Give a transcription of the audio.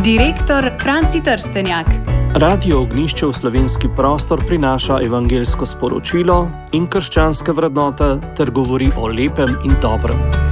Direktor Franci Trstenjak. Radio Ognjišče v slovenski prostor prinaša evangeljsko sporočilo in krščanske vrednote ter govori o lepem in dobrem.